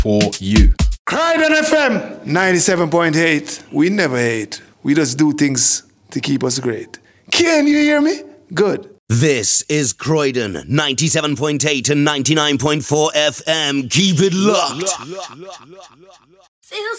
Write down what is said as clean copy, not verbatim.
for you. Croydon FM 97.8. We never hate. We just do things to keep us great. Can you hear me? Good. This is Croydon 97.8 and 99.4 FM. Keep it locked. Feels